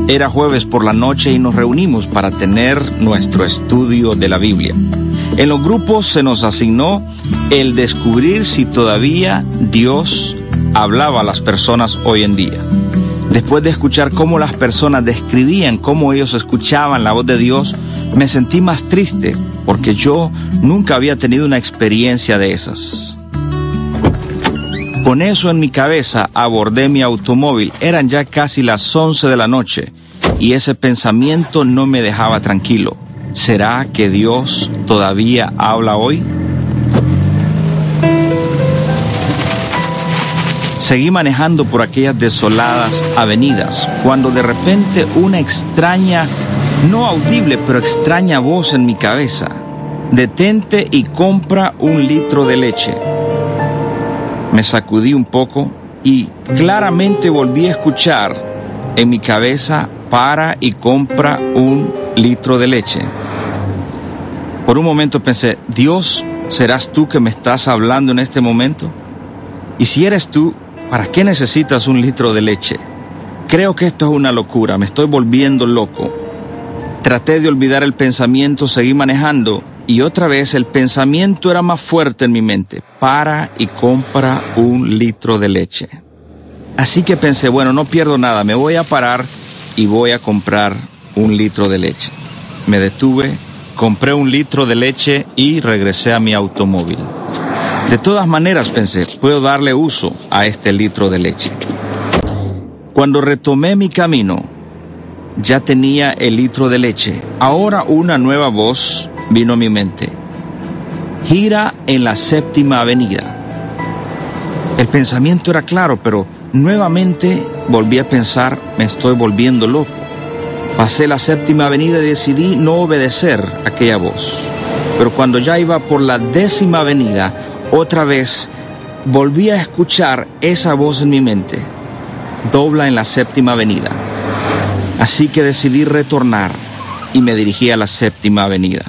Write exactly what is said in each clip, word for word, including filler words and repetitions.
Era jueves por la noche y nos reunimos para tener nuestro estudio de la Biblia. En los grupos se nos asignó el descubrir si todavía Dios hablaba a las personas hoy en día. Después de escuchar cómo las personas describían cómo ellos escuchaban la voz de Dios, me sentí más triste porque yo nunca había tenido una experiencia de esas. Con eso en mi cabeza abordé mi automóvil. Eran ya casi las once de la noche y ese pensamiento no me dejaba tranquilo. ¿Será que Dios todavía habla hoy? Seguí manejando por aquellas desoladas avenidas cuando de repente una extraña, no audible, pero extraña voz en mi cabeza: detente y compra un litro de leche. Me sacudí un poco y claramente volví a escuchar en mi cabeza: para y compra un litro de leche. Por un momento pensé: Dios, ¿serás tú que me estás hablando en este momento? Y si eres tú, ¿para qué necesitas un litro de leche? Creo que esto es una locura, me estoy volviendo loco. Traté de olvidar el pensamiento, seguí manejando y otra vez el pensamiento era más fuerte en mi mente: para y compra un litro de leche. Así que pensé, bueno, no pierdo nada, me voy a parar y voy a comprar un litro de leche. Me detuve, compré un litro de leche y regresé a mi automóvil. De todas maneras, pensé, puedo darle uso a este litro de leche. Cuando retomé mi camino, ya tenía el litro de leche. Ahora una nueva voz vino a mi mente: gira en la séptima avenida. El pensamiento era claro, pero nuevamente volví a pensar: me estoy volviendo loco. Pasé la séptima avenida y decidí no obedecer a aquella voz. Pero cuando ya iba por la décima avenida, otra vez volví a escuchar esa voz en mi mente: dobla en la séptima avenida. Así que decidí retornar y me dirigí a la séptima avenida.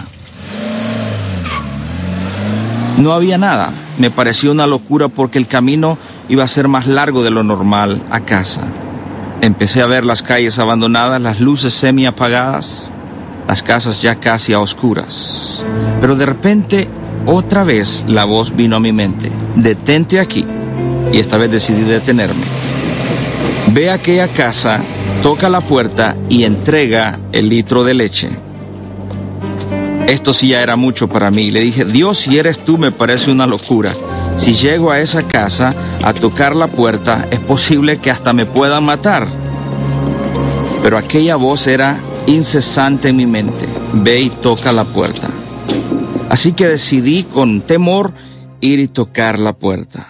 No había nada. Me pareció una locura porque el camino iba a ser más largo de lo normal a casa. Empecé a ver las calles abandonadas, las luces semi apagadas, las casas ya casi a oscuras. Pero de repente, otra vez la voz vino a mi mente: detente aquí. Y esta vez decidí detenerme. Ve a aquella casa, toca la puerta y entrega el litro de leche. Esto sí ya era mucho para mí. Le dije: Dios, si eres tú, me parece una locura. Si llego a esa casa a tocar la puerta, es posible que hasta me puedan matar. Pero aquella voz era incesante en mi mente: ve y toca la puerta. Así que decidí con temor ir y tocar la puerta.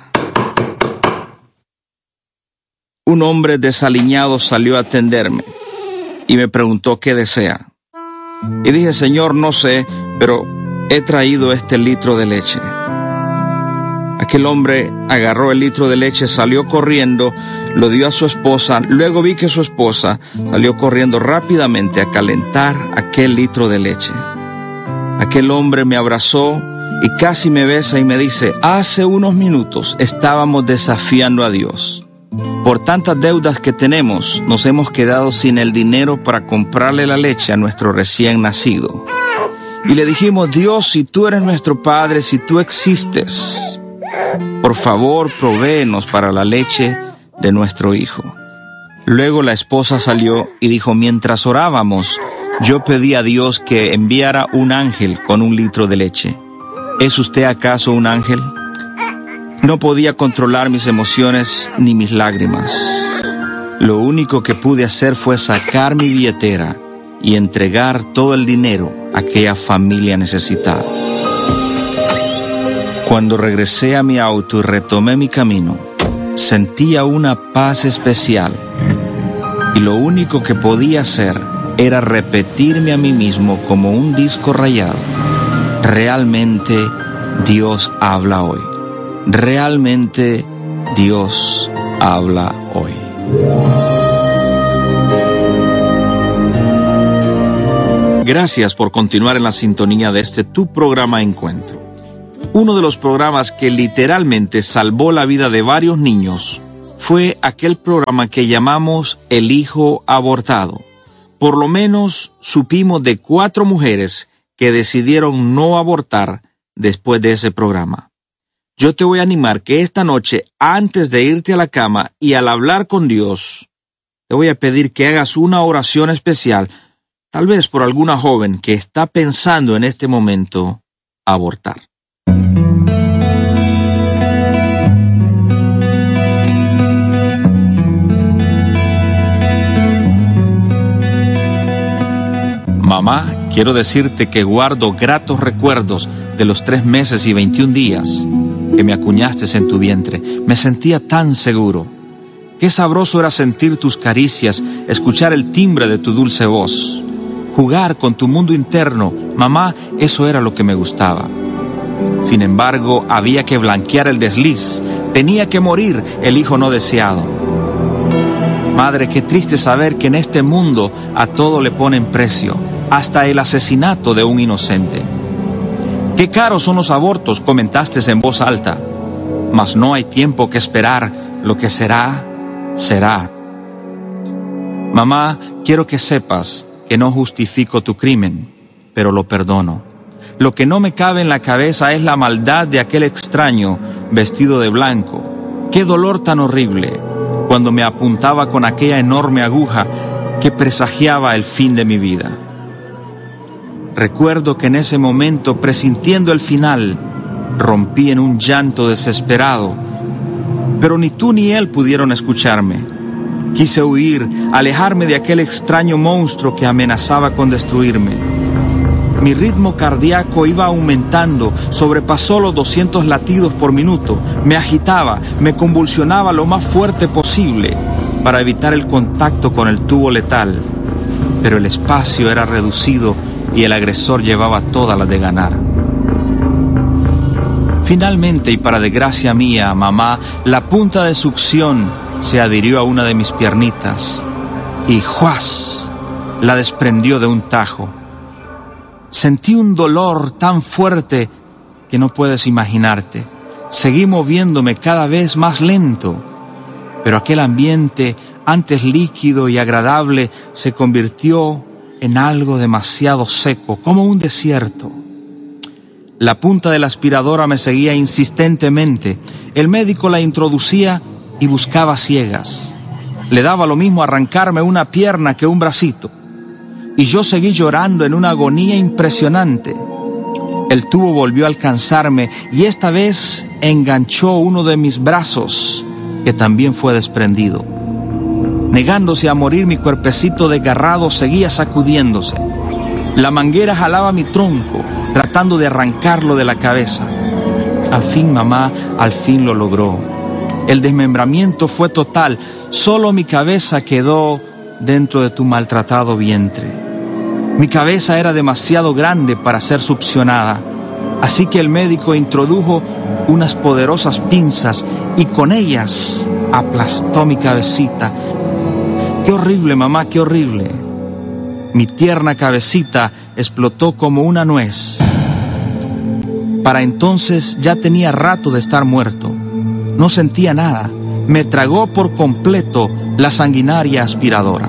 Un hombre desaliñado salió a atenderme y me preguntó qué desea. Y dije: Señor, no sé, pero he traído este litro de leche. Aquel hombre agarró el litro de leche, salió corriendo, lo dio a su esposa. Luego vi que su esposa salió corriendo rápidamente a calentar aquel litro de leche. Aquel hombre me abrazó y casi me besa y me dice: hace unos minutos estábamos desafiando a Dios. Por tantas deudas que tenemos, nos hemos quedado sin el dinero para comprarle la leche a nuestro recién nacido. Y le dijimos: Dios, si tú eres nuestro Padre, si tú existes, por favor, provéenos para la leche de nuestro hijo. Luego la esposa salió y dijo: mientras orábamos, yo pedí a Dios que enviara un ángel con un litro de leche. ¿Es usted acaso un ángel? No podía controlar mis emociones ni mis lágrimas. Lo único que pude hacer fue sacar mi billetera y entregar todo el dinero a aquella familia necesitada. Cuando regresé a mi auto y retomé mi camino, sentía una paz especial y lo único que podía hacer era repetirme a mí mismo como un disco rayado: realmente Dios habla hoy. Realmente Dios habla hoy. Gracias por continuar en la sintonía de este tu programa Encuentro. Uno de los programas que literalmente salvó la vida de varios niños fue aquel programa que llamamos El Hijo Abortado. Por lo menos supimos de cuatro mujeres que decidieron no abortar después de ese programa. Yo te voy a animar que esta noche, antes de irte a la cama y al hablar con Dios, te voy a pedir que hagas una oración especial, tal vez por alguna joven que está pensando en este momento abortar. Mamá, quiero decirte que guardo gratos recuerdos de los tres meses y veintiún días que me acuñaste en tu vientre. Me sentía tan seguro. Qué sabroso era sentir tus caricias, escuchar el timbre de tu dulce voz. Jugar con tu mundo interno, mamá, eso era lo que me gustaba. Sin embargo, había que blanquear el desliz. Tenía que morir el hijo no deseado. Madre, qué triste saber que en este mundo a todo le ponen precio, hasta el asesinato de un inocente. Qué caros son los abortos, comentaste en voz alta. Mas no hay tiempo que esperar, lo que será, será. Mamá, quiero que sepas que no justifico tu crimen, pero lo perdono. Lo que no me cabe en la cabeza es la maldad de aquel extraño vestido de blanco. Qué dolor tan horrible cuando me apuntaba con aquella enorme aguja que presagiaba el fin de mi vida. Recuerdo que en ese momento, presintiendo el final, rompí en un llanto desesperado, pero ni tú ni él pudieron escucharme. Quise huir, alejarme de aquel extraño monstruo que amenazaba con destruirme. Mi ritmo cardíaco iba aumentando, sobrepasó los doscientos latidos por minuto. Me agitaba, me convulsionaba lo más fuerte posible para evitar el contacto con el tubo letal. Pero el espacio era reducido y el agresor llevaba toda la de ganar. Finalmente, y para desgracia mía, mamá, la punta de succión se adhirió a una de mis piernitas y ¡juas!, la desprendió de un tajo. Sentí un dolor tan fuerte que no puedes imaginarte. Seguí moviéndome cada vez más lento, pero aquel ambiente, antes líquido y agradable, se convirtió en algo demasiado seco, como un desierto. La punta de la aspiradora me seguía insistentemente. El médico la introducía y buscaba ciegas. Le daba lo mismo arrancarme una pierna que un bracito. Y yo seguí llorando en una agonía impresionante. El tubo volvió a alcanzarme y esta vez enganchó uno de mis brazos, que también fue desprendido. Negándose a morir, mi cuerpecito desgarrado seguía sacudiéndose. La manguera jalaba mi tronco, tratando de arrancarlo de la cabeza. Al fin, mamá, al fin lo logró. El desmembramiento fue total. Solo mi cabeza quedó dentro de tu maltratado vientre. Mi cabeza era demasiado grande para ser succionada, así que el médico introdujo unas poderosas pinzas y con ellas aplastó mi cabecita. ¡Qué horrible, mamá, qué horrible! Mi tierna cabecita explotó como una nuez. Para entonces ya tenía rato de estar muerto. No sentía nada. Me tragó por completo la sanguinaria aspiradora.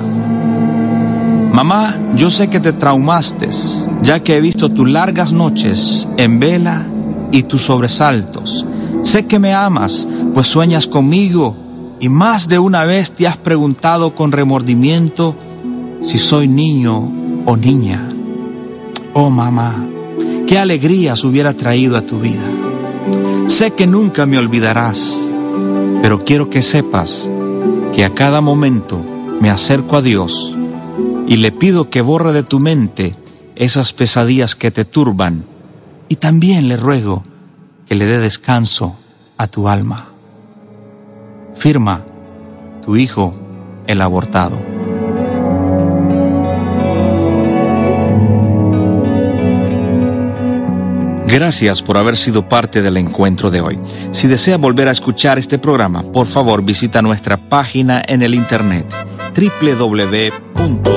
Mamá, yo sé que te traumaste, ya que he visto tus largas noches en vela y tus sobresaltos. Sé que me amas, pues sueñas conmigo, y más de una vez te has preguntado con remordimiento si soy niño o niña. Oh, mamá, qué alegrías hubiera traído a tu vida. Sé que nunca me olvidarás, pero quiero que sepas que a cada momento me acerco a Dios y le pido que borre de tu mente esas pesadillas que te turban, y también le ruego que le dé descanso a tu alma. Firma, tu hijo, el abortado. Gracias por haber sido parte del encuentro de hoy. Si desea volver a escuchar este programa, por favor visita nuestra página en el internet doble u doble u doble u punto